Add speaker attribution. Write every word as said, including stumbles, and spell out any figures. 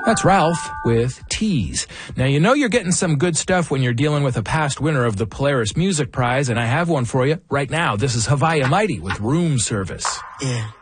Speaker 1: That's Ralph with Tease. Now, you know you're getting some good stuff when you're dealing with a past winner of the Polaris Music Prize, and I have one for you right now. This is Hawaii Mighty with Room Service.
Speaker 2: Yeah.